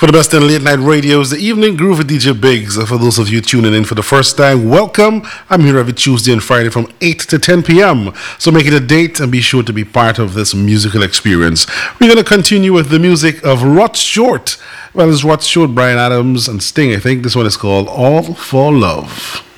For the best in late night radios, the evening groove with DJ Biggs. For those of you tuning in for the first time, welcome. I'm here every Tuesday and Friday from 8 to 10 p.m. So make it a date and be sure to be part of this musical experience. We're going to continue with the music of Rod Stewart. Well, it's Rod Stewart, Bryan Adams, and Sting. I think this one is called All for Love.